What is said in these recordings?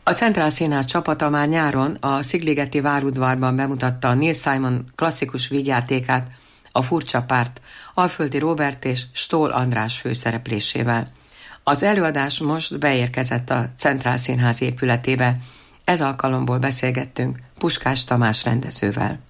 A Centrál Színház csapata már nyáron a Szigligeti várudvarban bemutatta a Neil Simon klasszikus vígjátékát, a Furcsa párt, Alföldi Róbert és Stoll András főszereplésével. Az előadás most beérkezett a Centrál Színház épületébe. Ez alkalomból beszélgettünk Puskás Tamás rendezővel.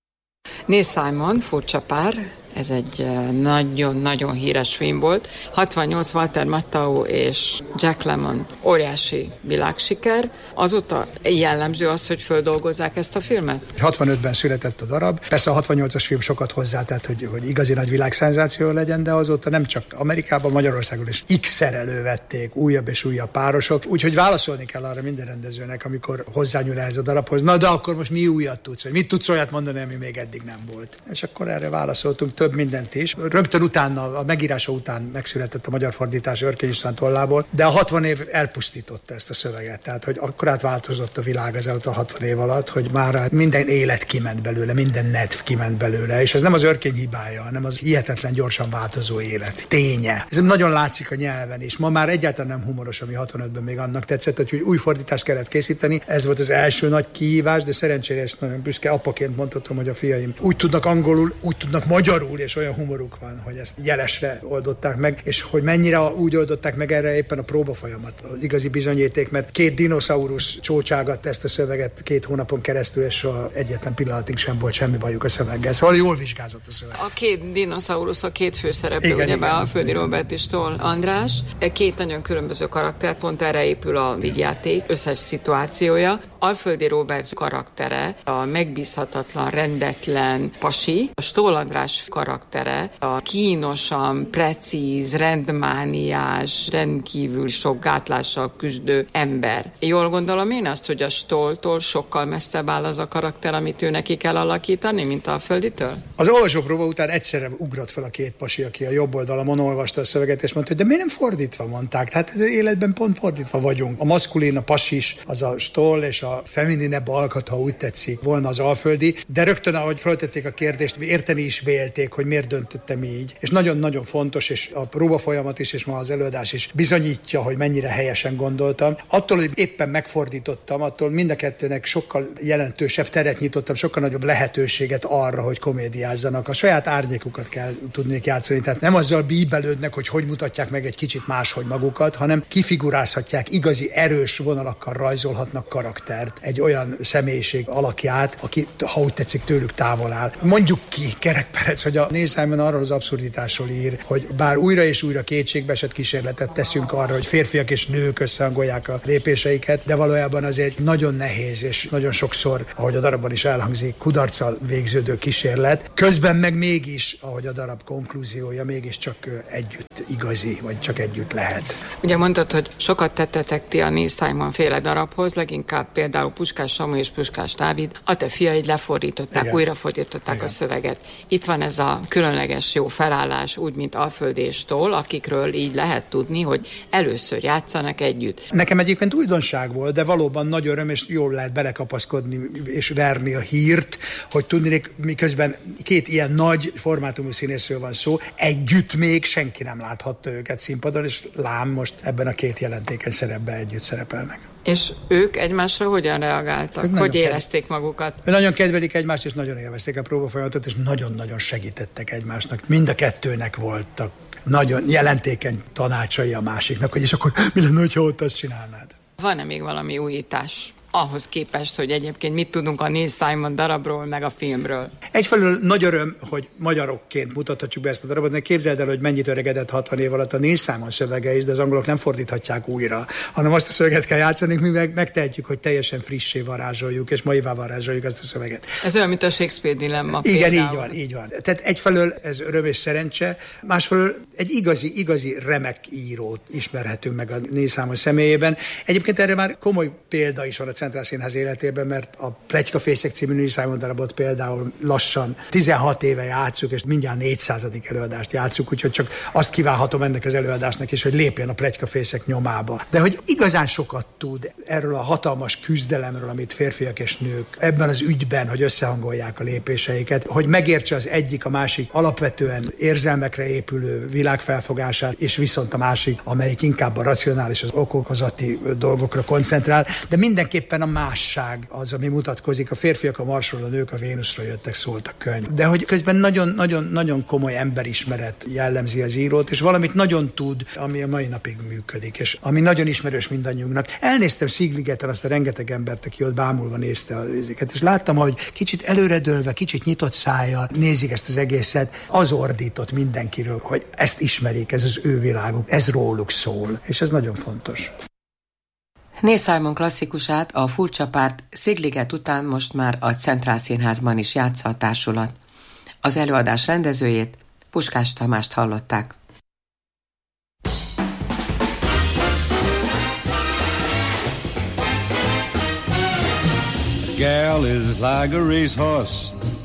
Neil Simon, Furcsa pár, ez egy nagyon-nagyon híres film volt. 68 Walter Matthau és Jack Lemmon óriási világsiker. Azóta jellemző az, hogy földolgozzák ezt a filmet? 65-ben született a darab. Persze a 68-as film sokat hozzátett, hogy igazi nagy világszenzáció legyen, de azóta nem csak Amerikában, Magyarországon is X-szer elővették újabb és újabb párosok. Úgyhogy válaszolni kell arra minden rendezőnek, amikor hozzányúl ehhez a darabhoz. Na de akkor most mi újat tudsz, vagy mit tudsz olyat mondani, ami még eddig nem volt? És akkor erre válaszoltunk több mindent is. Rögtön utána, a megírása után megszületett a magyar fordítás Örkény István tollából, de a 60 év elpusztította ezt a szöveget. Tehát, hogy akkor átváltozott a világ ezelőtt a 60 év alatt, hogy már minden élet kiment belőle, minden nedv kiment belőle, és ez nem az Örkény hibája, hanem az hihetetlen gyorsan változó élet ténye. Ez nagyon látszik a nyelven is. Ma már egyáltalán nem humoros, ami 65-ben még annak tetszett, hogy új fordítást kellett készíteni. Ez volt az első nagy kihívás, de szerencsére ezt nagyon büszke apaként mondhatom, hogy a fiaim úgy tudnak angolul, úgy tudnak magyarul, és olyan humoruk van, hogy ezt jelesre oldották meg, és hogy mennyire úgy oldották meg, erre éppen a próbafolyamat, az igazi bizonyíték, mert 2 dinoszaurusz csócságatta ezt a szöveget 2 hónapon keresztül, és soha egyetlen pillanatig sem volt semmi bajuk a szöveggel. Szóval jól vizsgázott a szöveg. A 2 dinoszaurusz, a 2 főszereplő, ugyebár Alföldi Róbert és Stoll András. 2 nagyon különböző karakter, pont erre épül a vígjáték összes szituációja. Alföldi Róbert karaktere a megbízhatatlan, rendetlen pasi, a Stoll András karaktere a kínosan, precíz, rendmániás, rendkívül sok gátlással küzdő ember. Jól gondolom én azt, hogy a Stolltól sokkal messzebb áll az a karakter, amit ő neki kell alakítani, mint Alfölditől? Az olvasópróba után egyszerre ugrott fel a 2 pasi, aki a jobb oldalamon olvasta a szöveget, és mondta, hogy de miért nem fordítva mondták? Tehát az életben pont fordítva vagyunk. A maszkulin, a pasis, az a Stoll, és a femininebb alkat, ha úgy tetszik, volna az Alföldi, de rögtön, ahogy föltették a kérdést, érteni is vélték, hogy miért döntöttem így. És nagyon-nagyon fontos, és a próbafolyamat is, és ma az előadás is bizonyítja, hogy mennyire helyesen gondoltam. Attól, hogy éppen megfordítottam, attól mind a kettőnek sokkal jelentősebb teret nyitottam, sokkal nagyobb lehetőséget arra, hogy komédiázzanak. A saját árnyékukat kell tudnék játszani, tehát nem azzal bíbelődnek, hogy mutatják meg egy kicsit máshogy magukat, hanem kifigurázhatják, igazi erős vonalakkal rajzolhatnak karaktert, egy olyan személyiség alakját, aki, ha úgy tetszik, tőlük távol áll. Mondjuk ki, kerekperec, hogy a Neil Simon arról az abszurditásról ír, hogy bár újra és újra kétségbeesett kísérletet teszünk arra, hogy férfiak és nők összehangolják a lépéseiket, de valójában az egy nagyon nehéz és nagyon sokszor, ahogy a darabban is elhangzik, kudarccal végződő kísérlet. Közben meg mégis, ahogy a darab konklúziója, mégiscsak együtt igazi, vagy csak együtt lehet. Ugye mondtad, hogy sokat tettetek ti a Neil Simon féle darabhoz, leginkább például Puskás Samu és Puskás Dávid, a te fiaid lefordították, igen, újrafordították, igen, a szöveget. Itt van ez a különleges jó felállás, úgy, mint Alföldi és Stoll, akikről így lehet tudni, hogy először játszanak együtt. Nekem egyébként újdonság volt, de valóban nagy öröm, és jól lehet belekapaszkodni és verni a hírt, hogy tudnék, miközben 2 ilyen nagy formátumú színészről van szó, együtt még senki nem láthatta őket színpadon, és lám most ebben a 2 jelentékeny szerepben együtt szerepelnek. És ők egymásra hogyan reagáltak? Hogy érezték magukat? Nagyon kedvelik egymást, és nagyon élvezték a próbafolyamatot, és nagyon-nagyon segítettek egymásnak. Mind a 2-nek voltak nagyon jelentékeny tanácsai a másiknak, hogy és akkor mi lenne, hogyha ott azt csinálnád? Van-e még valami újítás ahhoz képest, hogy egyébként mit tudunk a Neil Simon darabról, meg a filmről? Egyfelől nagy öröm, hogy magyarokként mutathatjuk be ezt a darabot, de képzeld el, hogy mennyit öregedett 60 év alatt a Neil Simon szövege is, de az angolok nem fordíthatják újra, hanem azt a szöveget kell játszani, mi megtehetjük, hogy teljesen frissé varázsoljuk, és maivá varázsoljuk azt a szöveget. Ez olyan, mint a Shakespeare dilemma. Igen, így van. Tehát egyfelől ez öröm és szerencse, másfelől egy igazi remek írót ismerhetünk meg a Neil Simon személyében. Egyébként erre már komoly példa is van a Centrál Színház életében, mert a Pletykafészek című Neil Simon darabot például lassan 16 éve játsszuk, és mindjárt 400. előadást játsszuk, úgyhogy csak azt kívánhatom ennek az előadásnak is, hogy lépjen a Pletykafészek nyomába. De hogy igazán sokat tud erről a hatalmas küzdelemről, amit férfiak és nők ebben az ügyben, hogy összehangolják a lépéseiket, hogy megértse az egyik a másik alapvetően érzelmekre épülő világfelfogását, és viszont a másik, amelyik inkább a racionális, az okokozati dolgokra koncentrál, de mindenképpen a másság az, ami mutatkozik. A férfiak a Marsról, a nők a Vénuszra jöttek, szólt a könyv. De hogy közben nagyon komoly emberismeret jellemzi az írót, és valamit nagyon tud, ami a mai napig működik, és ami nagyon ismerős mindannyiunknak. Elnéztem Szigligeten azt a rengeteg embert, aki ott bámulva nézte az ezeket, és láttam, hogy kicsit előredőlve, kicsit nyitott szájjal nézik ezt az egészet, az ordított mindenkiről, hogy ezt ismerik, ez az ő világuk, ez róluk szól, és ez nagyon fontos. Neil Simon klasszikusát, a Furcsa párt Szigliget után most már a Centrál Színházban is játsza a társulat. Az előadás rendezőjét, Puskás Tamást hallották. Gal is like a racehorse